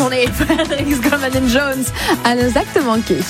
journée. Frédéric Goldman & Jones à nos actes manqués.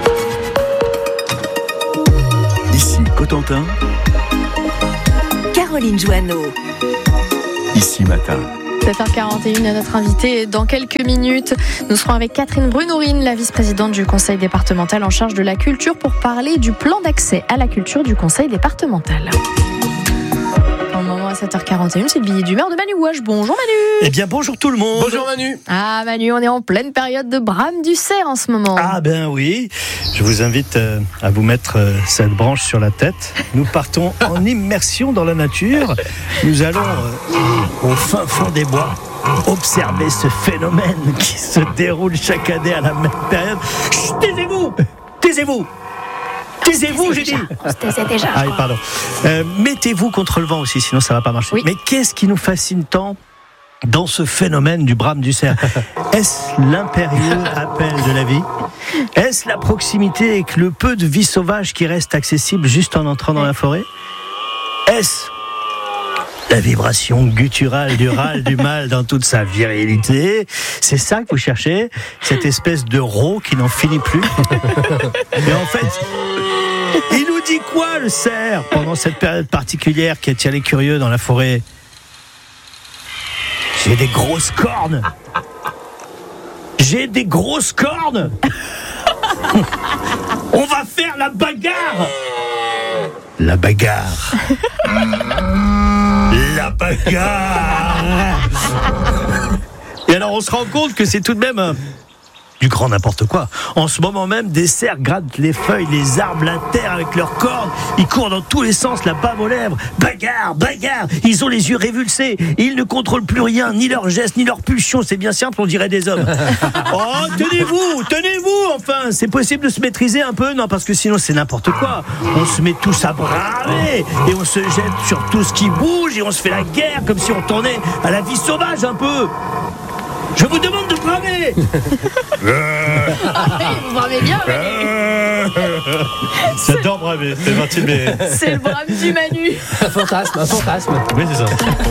Ici Cotentin, Caroline Joanneau. Ici Matin. 7h41, notre invité dans quelques minutes. Nous serons avec Catherine Brunorine, la vice-présidente du conseil départemental en charge de la culture, pour parler du plan d'accès à la culture du conseil départemental. Pour le moment, à 7h41, c'est le billet d'humeur de Manu Wash. Bonjour Manu. Eh bien bonjour tout le monde. Bonjour Manu. Ah Manu, on est en pleine période de brame du cerf en ce moment. Ah ben oui, je vous invite à vous mettre cette branche sur la tête. Nous partons en immersion dans la nature. Nous allons au fin fond des bois observer ce phénomène qui se déroule chaque année à la même période. Chut, taisez-vous. Taisez-vous, j'ai dit. C'est déjà. Ah oui, pardon. Mettez-vous contre le vent aussi, sinon ça va pas marcher. Oui. Mais qu'est-ce qui nous fascine tant dans ce phénomène du brame du cerf? Est-ce l'impérieux appel de la vie? Est-ce la proximité avec le peu de vie sauvage qui reste accessible juste en entrant dans la forêt? Est-ce la vibration gutturale du râle du mâle dans toute sa virilité? C'est ça que vous cherchez? Cette espèce de rot qui n'en finit plus? Et en fait, il nous dit quoi le cerf pendant cette période particulière qui attire les curieux dans la forêt? J'ai des grosses cornes. On va faire la bagarre. La bagarre. Et alors on se rend compte que c'est tout de même du grand n'importe quoi. En ce moment même, des cerfs grattent les feuilles, les arbres, la terre avec leurs cornes. Ils courent dans tous les sens, la bave aux lèvres. Bagarre. Ils ont les yeux révulsés. Ils ne contrôlent plus rien, ni leurs gestes, ni leurs pulsions. C'est bien simple, on dirait des hommes. Oh, tenez-vous, enfin. C'est possible de se maîtriser un peu? Non, parce que sinon c'est n'importe quoi. On se met tous à braver et on se jette sur tout ce qui bouge et on se fait la guerre comme si on tournait à la vie sauvage un peu. Je vous demande de braver. Vous bramez bien Manu. J'adore braver, c'est parti, mais... C'est le brame du Manu. Un fantasme. Oui, c'est ça.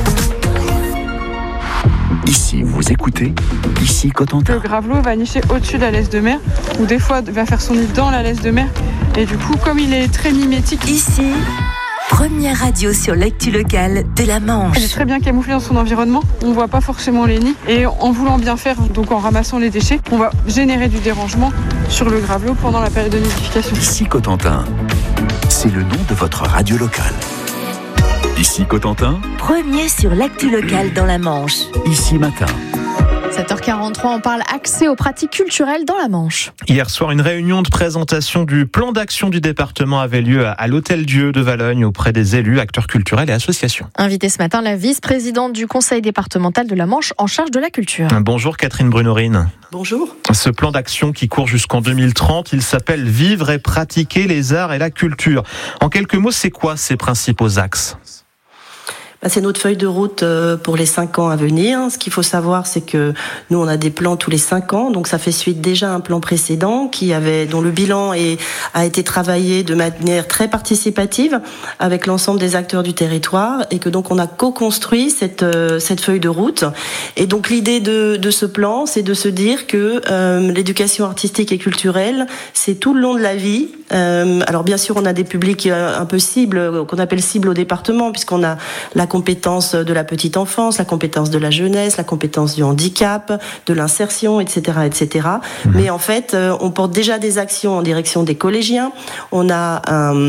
Ici vous écoutez, ici Cotentin. Le gravelot va nicher au-dessus de la laisse de mer, ou des fois va faire son nid dans la laisse de mer. Et du coup, comme il est très mimétique, Ici, première radio sur l'actu locale de la Manche. il est très bien camouflé dans son environnement. On voit pas forcément les nids. Et en voulant bien faire, donc en ramassant les déchets, on va générer du dérangement sur le gravelot pendant la période de nidification. Ici Cotentin, c'est le nom de votre radio locale. Ici Cotentin, Premier sur l'actu locale dans la Manche. ici Matin. 7h43, on parle accès aux pratiques culturelles dans la Manche. Hier soir, une réunion de présentation du plan d'action du département avait lieu à l'Hôtel-Dieu de Valognes auprès des élus, acteurs culturels et associations. Invitée ce matin, la vice-présidente du conseil départemental de la Manche en charge de la culture. Bonjour Catherine Brunorine. Bonjour. Ce plan d'action qui court jusqu'en 2030, il s'appelle « Vivre et pratiquer les arts et la culture ». En quelques mots, c'est quoi ces principaux axes ? C'est notre feuille de route pour les 5 ans à venir. Ce qu'il faut savoir, c'est que nous, on a des plans tous les 5 ans. Donc, ça fait suite déjà à un plan précédent dont le bilan a été travaillé de manière très participative avec l'ensemble des acteurs du territoire et que donc on a co-construit cette feuille de route. Et donc, l'idée de ce plan, c'est de se dire que l'éducation artistique et culturelle, c'est tout le long de la vie. Alors, bien sûr, on a des publics un peu cibles, qu'on appelle cibles au département, puisqu'on a la compétence de la petite enfance, la compétence de la jeunesse, la compétence du handicap, de l'insertion, etc., etc. Mais en fait, on porte déjà des actions en direction des collégiens. On a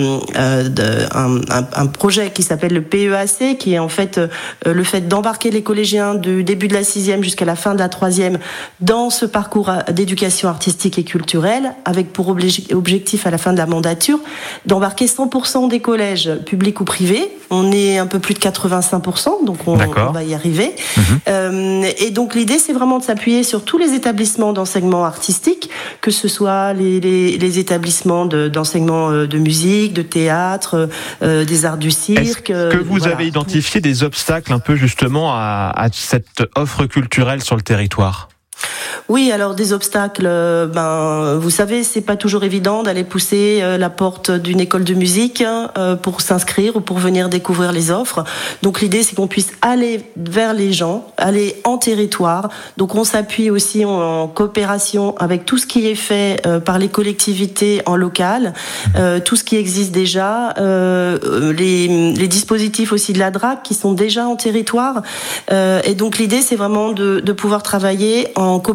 un projet qui s'appelle le PEAC, qui est en fait le fait d'embarquer les collégiens du début de la 6e jusqu'à la fin de la 3e dans ce parcours d'éducation artistique et culturelle, avec pour objectif à la fin de la mandature d'embarquer 100% des collèges publics ou privés. On est un peu plus de 85%, donc on va y arriver. Et donc l'idée, c'est vraiment de s'appuyer sur tous les établissements d'enseignement artistique, que ce soit les établissements d'enseignement de musique, de théâtre, des arts du cirque. Est-ce que vous avez identifié des obstacles un peu justement à cette offre culturelle sur le territoire ? Oui, alors des obstacles, vous savez, c'est pas toujours évident d'aller pousser la porte d'une école de musique pour s'inscrire ou pour venir découvrir les offres. Donc l'idée, c'est qu'on puisse aller vers les gens, aller en territoire. Donc on s'appuie aussi en coopération avec tout ce qui est fait par les collectivités en local, tout ce qui existe déjà, les dispositifs aussi de la DRAC qui sont déjà en territoire. Et donc l'idée, c'est vraiment de pouvoir travailler en coopération